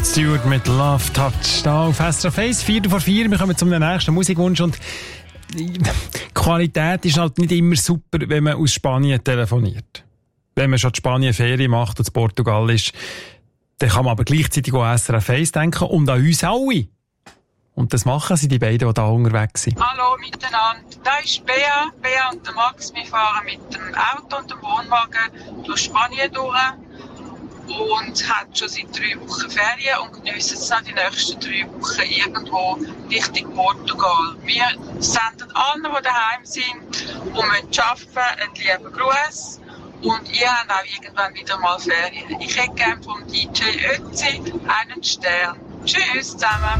Stewart mit Love Touch. Da auf SRF 1, 4:04. Wir kommen zum nächsten Musikwunsch. Und die Qualität ist halt nicht immer super, wenn man aus Spanien telefoniert. Wenn man schon die Spanien-Ferien macht und in Portugal ist, dann kann man aber gleichzeitig auch an SRF 1 denken und an uns alle. Und das machen sie, die beiden, die da unterwegs sind. Hallo miteinander, da ist Bea und der Max. Wir fahren mit dem Auto und dem Wohnwagen durch Spanien durch und haben schon seit 3 Wochen Ferien und geniessen jetzt noch die nächsten 3 Wochen irgendwo Richtung Portugal. Wir senden allen, die daheim sind und müssen arbeiten, einen lieben Gruß. Und ihr habt auch irgendwann wieder mal Ferien. Ich hätte gerne vom DJ Ötzi einen Stern. Tschüss zusammen.